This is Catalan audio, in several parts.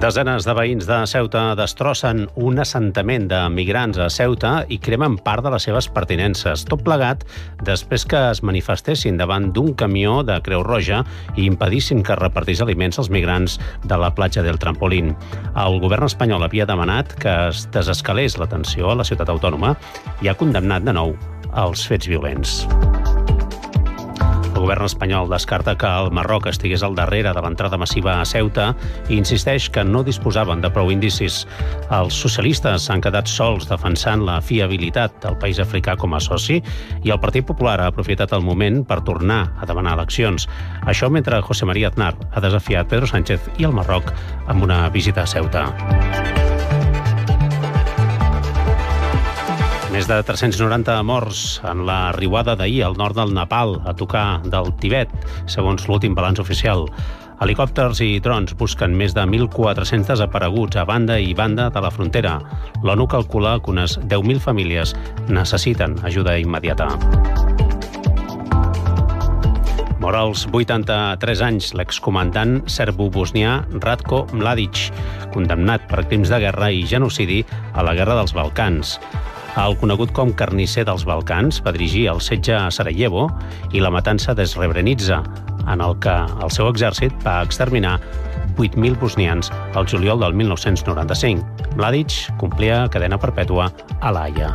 Desenes de veïns de Ceuta destrossen un assentament de migrants a Ceuta i cremen part de les seves pertinences. Tot plegat després que es manifestessin davant d'un camió de Creu Roja i impedissin que repartís aliments als migrants de la platja del Trampolín. El govern espanyol havia demanat que es desescalés la tensió a la ciutat autònoma i ha condemnat de nou els fets violents. El govern espanyol descarta que el Marroc estigués al darrere de l'entrada massiva a Ceuta i insisteix que no disposaven de prou indicis. Els socialistes s'han quedat sols defensant la fiabilitat del país africà com a soci i el Partit Popular ha aprofitat el moment per tornar a demanar eleccions. Això mentre José María Aznar ha desafiat Pedro Sánchez i el Marroc amb una visita a Ceuta. Més de 390 morts en la riuada d'ahir al nord del Nepal, a tocar del Tibet, segons l'últim balanç oficial. Helicòpters i drons busquen més de 1.400 desapareguts a banda i banda de la frontera. L'ONU calcula que unes 10.000 famílies necessiten ajuda immediata. Mor als 83 anys l'excomandant serbo-bosnià Ratko Mladic, condemnat per crims de guerra i genocidi a la Guerra dels Balcans. El conegut com Carnisser dels Balcans va dirigir el setge a Sarajevo i la matança de Srebrenica, en el que el seu exèrcit va exterminar 8.000 bosnians al juliol del 1995. Mladic complia cadena perpètua a l'Haia.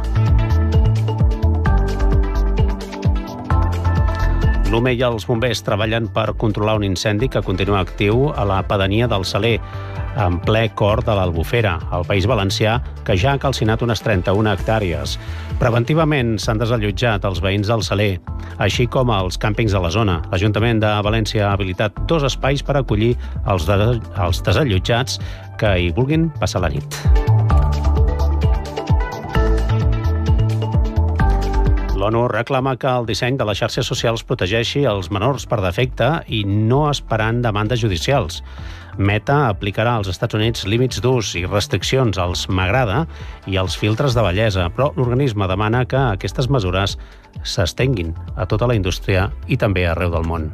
L'UME i els bombers treballen per controlar un incendi que continua actiu a la pedania del Saler, en ple cor de l'Albufera, al País Valencià, que ja ha calcinat unes 31 hectàrees. Preventivament s'han desallotjat els veïns del Saler, així com els càmpings de la zona. L'Ajuntament de València ha habilitat 2 espais per acollir els desallotjats que hi vulguin passar la nit. L'ONU reclama que el disseny de les xarxes socials protegeixi els menors per defecte i no esperant demandes judicials. Meta aplicarà als Estats Units límits d'ús i restriccions als m'agrada i als filtres de bellesa, però l'organisme demana que aquestes mesures s'estenguin a tota la indústria i també arreu del món.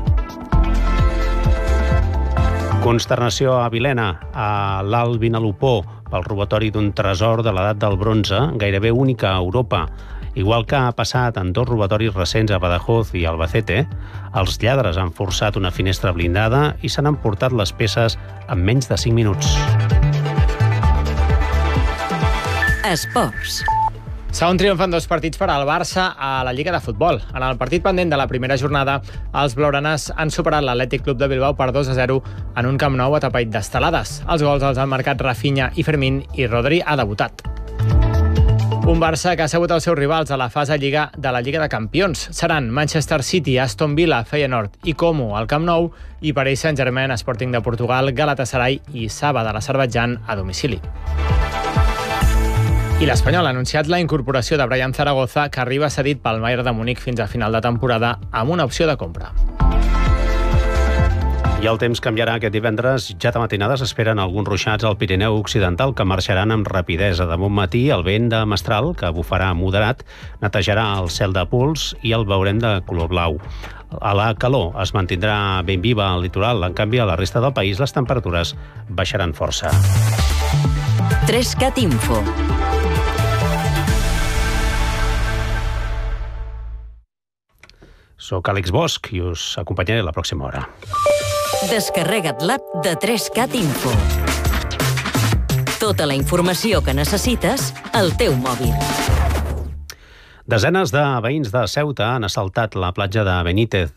Consternació a Vilena, a l'Alt Vinalopó, pel robatori d'un tresor de l'edat del bronze, gairebé única a Europa. Igual que ha passat en 2 robatoris recents a Badajoz i Albacete, els lladres han forçat una finestra blindada i s'han emportat les peces en menys de 5 minuts. Esports. Segon triomf en 2 partits per al Barça a la Lliga de Futbol. En el partit pendent de la primera jornada, els blaugranes han superat l'Atlètic Club de Bilbao per 2-0 en un Camp Nou atapeït d'estelades. Els gols els han marcat Rafinha i Fermín i Rodri ha debutat. Un Barça que ha sabut els seus rivals a la fase de la Lliga de Campions. Seran Manchester City, Aston Villa, Feyenoord i Como al Camp Nou i Paris Saint-Germain, Sporting de Portugal, Galatasaray i Saba de l'Azerbaidjan a domicili. I l'Espanyol ha anunciat la incorporació de Brian Zaragoza, que arriba cedit pel Bayern de Múnich fins a final de temporada amb una opció de compra. I el temps canviarà aquest divendres. Ja de matinada s'esperen alguns ruixats al Pirineu Occidental que marxaran amb rapidesa. De bon matí, el vent de mestral, que bufarà moderat, netejarà el cel de pols i el veurem de color blau. A la calor es mantindrà ben viva al litoral. En canvi, a la resta del país les temperatures baixaran força. 3CAT Info. Soc Àlex Bosch i us acompanyaré la pròxima hora. Descarrega't l'app de 3CAT Info. Tota la informació que necessites al teu mòbil. Desenes de veïns de Ceuta han assaltat la platja de Benítez